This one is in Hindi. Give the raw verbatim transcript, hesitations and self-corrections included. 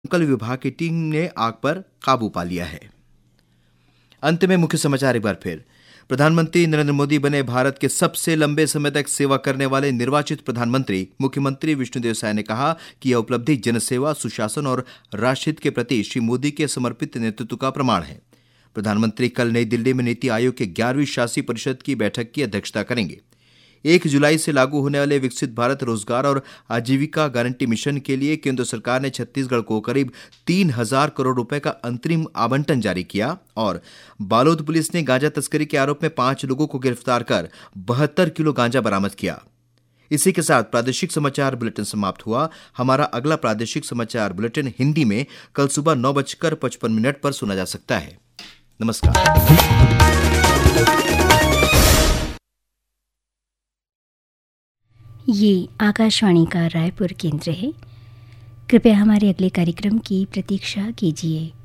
दमकल विभाग की टीम ने आग पर काबू पा लिया है। अंत में मुख्य समाचार एक बार फिर। प्रधानमंत्री नरेंद्र मोदी बने भारत के सबसे लंबे समय तक सेवा करने वाले निर्वाचित प्रधानमंत्री मुख्यमंत्री विष्णुदेव साय ने कहा कि यह उपलब्धि जनसेवा, सुशासन और राष्ट्रहित के प्रति श्री मोदी के समर्पित नेतृत्व का प्रमाण है। प्रधानमंत्री कल नई दिल्ली में नीति आयोग के ग्यारहवीं शासी परिषद की बैठक की अध्यक्षता करेंगे। एक जुलाई से लागू होने वाले विकसित भारत रोजगार और आजीविका गारंटी मिशन के लिए केंद्र सरकार ने छत्तीसगढ़ को करीब तीन हजार करोड़ रुपए का अंतरिम आवंटन जारी किया और बालोद पुलिस ने गांजा तस्करी के आरोप में पांच लोगों को गिरफ्तार कर बहत्तर किलो गांजा बरामद किया। इसी के साथ प्रादेशिक समाचार बुलेटिन समाप्त हुआ। हमारा अगला प्रादेशिक समाचार बुलेटिन हिंदी में कल सुबह नौ बजकर पचपन मिनट पर सुना जा सकता है। नमस्कार। ये आकाशवाणी का रायपुर केंद्र है। कृपया हमारे अगले कार्यक्रम की प्रतीक्षा कीजिए।